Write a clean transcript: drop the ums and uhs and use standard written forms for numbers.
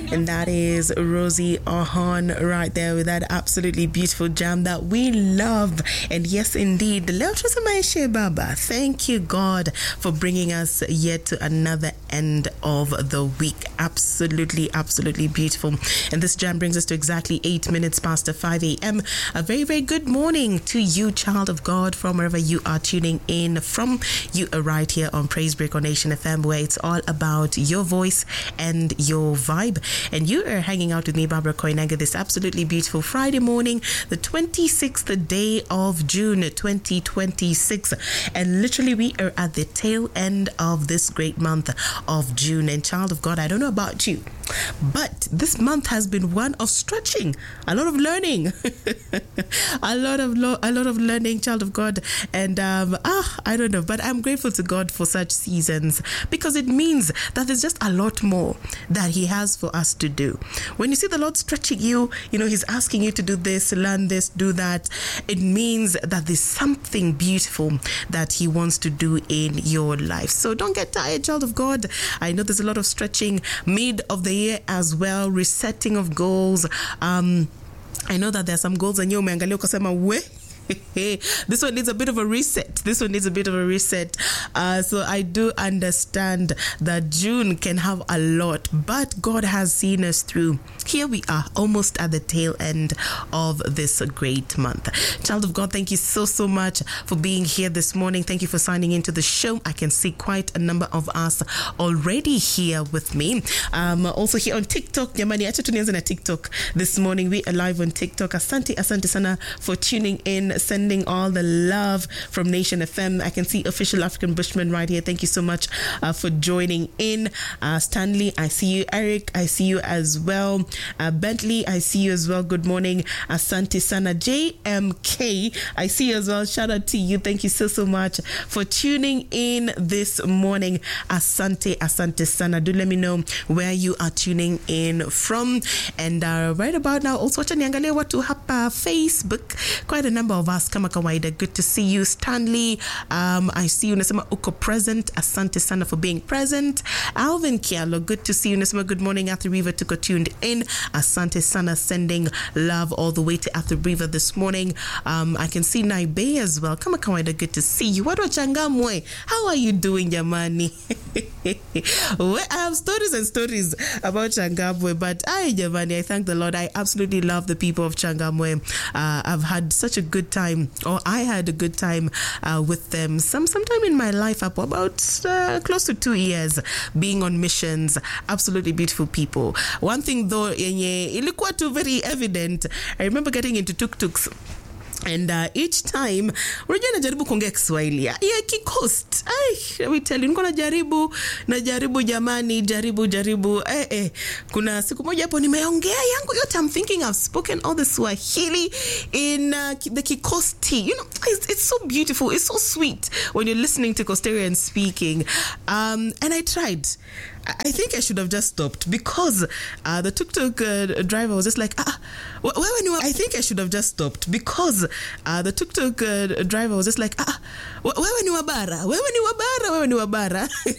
And that is Rosie Ahon right there with that absolutely beautiful jam that we love. And yes, indeed, Baba, thank you, God, for bringing us yet to another end of the week. Absolutely, absolutely beautiful. And this jam brings us to exactly 8 minutes past 5 a.m. A very, very good morning to you, child of God, from wherever you are tuning in from. You are right here on Praise Break on Nation FM, where it's all about your voice and your vibe. And you are hanging out with me, Barbara Koinanga, this absolutely beautiful Friday morning, the 26th day of June 2026. And literally we are at the tail end of this great month of June. And child of God, I don't know about you, but this month has been one of stretching, a lot of learning, a lot of learning, child of God. And I don't know, but I'm grateful to God for such seasons, because it means that there's just a lot more that He has for us to do. When you see the Lord stretching you, He's asking you to do this, learn this, do that. It means that there's something beautiful that He wants to do in your life. So don't get tired, child of God. I know there's a lot of stretching mid of the year as well, resetting of goals. I know that there's some goals and this one needs a bit of a reset. So I do understand that June can have a lot, but God has seen us through. Here we are, almost at the tail end of this great month. Child of God, thank you so much for being here this morning. Thank you for signing into the show. I can see quite a number of us already here with me. Also here on TikTok. Yamani, acha tunianze na TikTok this morning. We are live on TikTok. Asante sana for tuning in, sending all the love from Nation FM. I can see Official African Bushman right here. Thank you so much for joining in. Stanley, I see you. Eric, I see you as well. Bentley, I see you as well. Good morning. Asante sana. JMK, I see you as well. Shout out to you. Thank you so much for tuning in this morning. Asante sana. Do let me know where you are tuning in from. And right about now, also wacha niangalie watu hapa Facebook. Quite a number of us kama kawaida. Good to see you, Stanley. I see you. Nasema uko present. Asante sana for being present. Alvin Kialo, good to see you. Nasema good morning. Athe River tuko tuned in. Asante sana, sending love all the way to Athe River this morning. I can see Naibe as well. Kama kawaida, good to see you. Watu wa Changamwe, how are you doing, jamani? Well, I have stories and stories about Changamwe, but jamani, I thank the Lord. I absolutely love the people of Changamwe. I've had such a good time, or I had a good time with them sometime in my life, up about close to 2 years being on missions. Absolutely beautiful people. One thing though, ilikuwa too very evident. I remember getting into tuk-tuks. And each time unajua najaribu kuongea Kiswahili ya kikost. Let me tell you, niko najaribu jamani, jaribu. Kuna siku moja hapo nimeongea yangu yote. I'm thinking I've spoken all the Swahili in the Kikosti. It's so beautiful, it's so sweet when you're listening to Costarian speaking. And I tried. I think I should have just stopped, because the tuk-tuk driver was just like, I think I should have just stopped, because the tuk-tuk driver was just like, wewe ni wabara.